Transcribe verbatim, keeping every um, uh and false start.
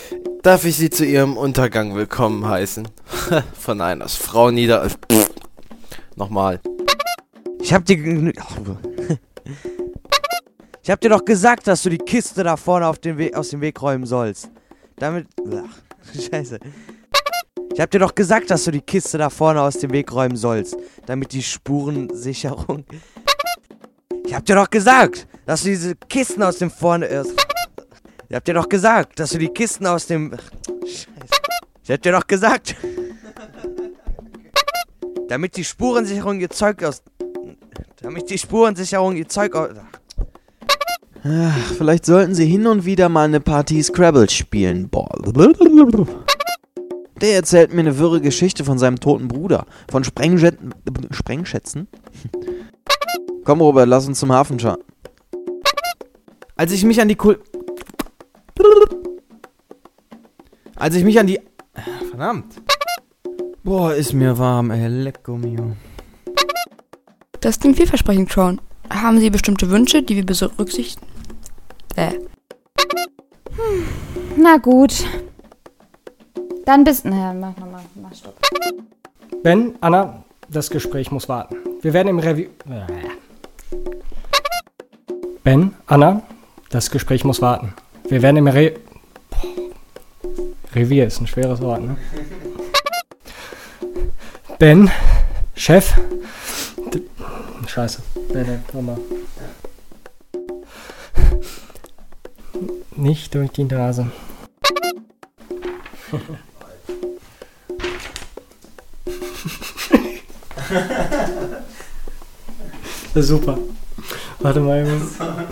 Darf ich Sie zu Ihrem Untergang willkommen heißen? Von einer Frau nieder... Pff. Nochmal. Ich hab dir... Ich hab dir doch gesagt, dass du die Kiste da vorne auf den We- aus dem Weg räumen sollst. Damit... Ach, Scheiße. Ich hab dir doch gesagt, dass du die Kiste da vorne aus dem Weg räumen sollst. Damit die Spurensicherung... Ich hab dir doch gesagt, dass du diese Kisten aus dem vorne... Äh, ich hab dir doch gesagt, dass du die Kisten aus dem... Scheiße. Ich hab dir doch gesagt... Damit die Spurensicherung ihr Zeug aus... Damit die Spurensicherung ihr Zeug aus... Ach, vielleicht sollten Sie hin und wieder mal eine Partie Scrabble spielen. Boah. Der erzählt mir eine wirre Geschichte von seinem toten Bruder. Von Sprengjet- Sprengschätzen? Komm, Robert, lass uns zum Hafen schauen. Als ich mich an die Kul... Als ich mich an die... Verdammt. Boah, ist mir warm, ey. Lecco mio. Das klingt vielversprechend, Sean. Haben Sie bestimmte Wünsche, die wir berücksichtigen? Äh. Hm, na gut. Dann bis... Naja, mach nochmal. Mach Stopp. Ben, Anna, das Gespräch muss warten. Wir werden im Revier... Ben, Anna, das Gespräch muss warten. Wir werden im Re... Revier ist ein schweres Wort, ne? Ben, Chef... D- Scheiße. Nee, nee, nochmal. Nicht durch die Nase. Das ist super. Warte mal, Jungs.